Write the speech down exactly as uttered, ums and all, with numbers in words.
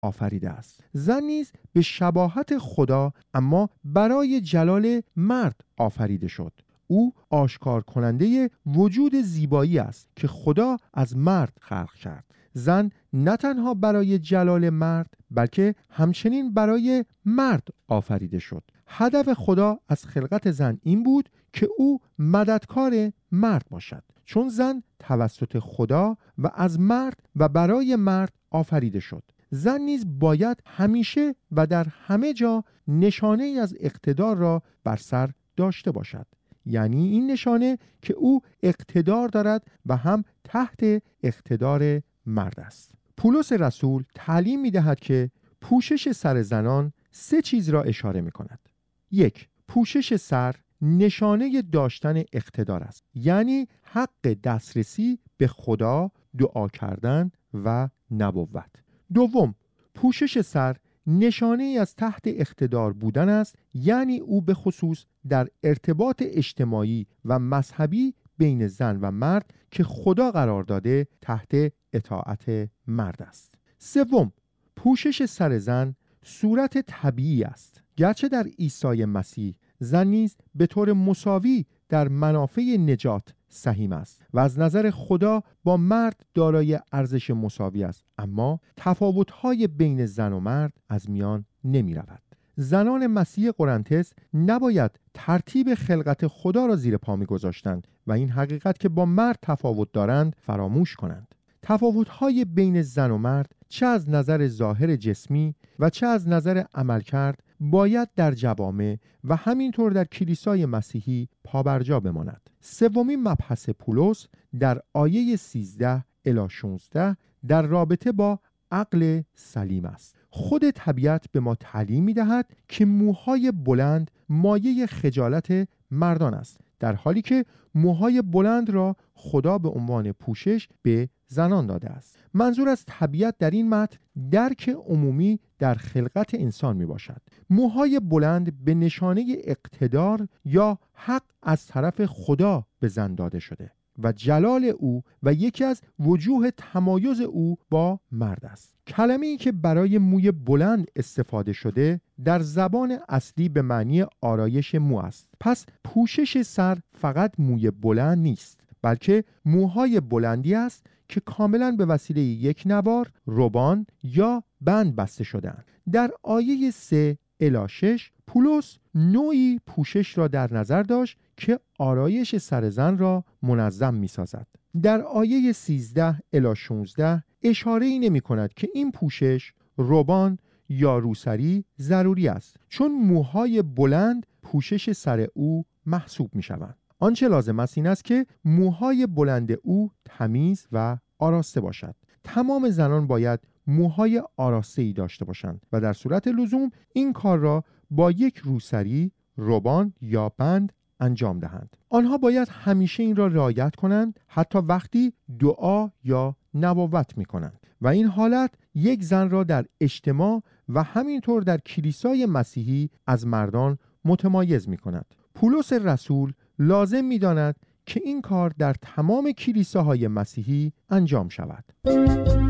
آفریده است. زن نیز به شباهت خدا اما برای جلال مرد آفریده شد. او آشکار کننده وجود زیبایی است که خدا از مرد خلق کرد. زن نه تنها برای جلال مرد بلکه همچنین برای مرد آفریده شد. هدف خدا از خلقت زن این بود که او مددکار مرد باشد، چون زن توسط خدا و از مرد و برای مرد آفریده شد. زن نیز باید همیشه و در همه جا نشانه ای از اقتدار را بر سر داشته باشد، یعنی این نشانه که او اقتدار دارد و هم تحت اقتدار مرد است. پولس رسول تعلیم می دهد که پوشش سر زنان سه چیز را اشاره می کند. یک، پوشش سر نشانه داشتن اقتدار است، یعنی حق دسترسی به خدا، دعا کردن و نبوت. دوم، پوشش سر نشانه ای از تحت اقتدار بودن است، یعنی او به خصوص در ارتباط اجتماعی و مذهبی بین زن و مرد که خدا قرار داده تحت اطاعت مرد است. سوم، پوشش سر زن صورت طبیعی است، گرچه در عیسی مسیح زن نیز به طور مساوی در منافع نجات سهیم است و از نظر خدا با مرد دارای ارزش مساوی است، اما تفاوت‌های بین زن و مرد از میان نمی رود. زنان مسیح قرنتس نباید ترتیب خلقت خدا را زیر پا می گذاشتند و این حقیقت که با مرد تفاوت دارند فراموش کنند. تفاوت‌های بین زن و مرد چه از نظر ظاهر جسمی و چه از نظر عملکرد باید در جوامع و همینطور در کلیسای مسیحی پابرجا بماند. سومین مبحث پولس در آیه سیزده الی شانزده در رابطه با عقل سلیم است. خود طبیعت به ما تعلیم می‌دهد که موهای بلند مایه خجالت مردان است، در حالی که موهای بلند را خدا به عنوان پوشش به زنان داده است. منظور از طبیعت در این متن درک عمومی در خلقت انسان می باشد. موهای بلند به نشانه اقتدار یا حق از طرف خدا به زن داده شده و جلال او و یکی از وجوه تمایز او با مرد است. کلمه‌ای که برای موی بلند استفاده شده در زبان اصلی به معنی آرایش مو است. پس پوشش سر فقط موی بلند نیست، بلکه موهای بلندی است که کاملا به وسیله یک نوار، ربان یا بند بسته شده‌اند. در آیه سه الی شش پولس نوعی پوشش را در نظر داشت که آرایش سر زن را منظم می سازد. در آیه سیزده الی شانزده اشاره ای نمی کند که این پوشش، ربان یا روسری ضروری است، چون موهای بلند پوشش سر او محسوب می شوند. آنچه لازم است این است که موهای بلند او تمیز و آراسته باشد. تمام زنان باید موهای آراسته‌ای داشته باشند و در صورت لزوم این کار را با یک روسری، ربان یا بند انجام دهند. آنها باید همیشه این را رعایت کنند، حتی وقتی دعا یا نبوت می کنند و این حالت یک زن را در اجتماع و همینطور در کلیسای مسیحی از مردان متمایز می کند. پولس رسول لازم می داند که این کار در تمام کلیساهای مسیحی انجام شود.